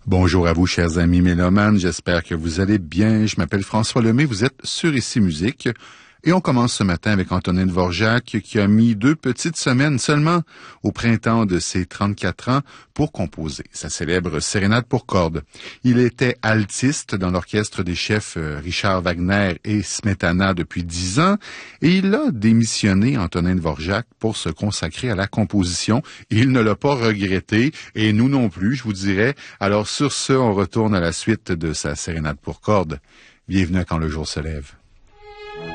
Bonjour à vous, chers amis mélomanes. J'espère que vous allez bien. Je m'appelle François Lemay. Vous êtes sur Ici Musique. Et on commence ce matin avec Antonin Dvorak, qui a mis 2 petites semaines seulement au printemps de ses 34 ans pour composer sa célèbre sérénade pour cordes. Il était altiste dans l'orchestre des chefs Richard Wagner et Smetana depuis 10 ans et il a démissionné, Antonin Dvorak, pour se consacrer à la composition. Il ne l'a pas regretté et nous non plus, je vous dirais. Alors sur ce, on retourne à la suite de sa sérénade pour cordes. Bienvenue à Quand le jour se lève.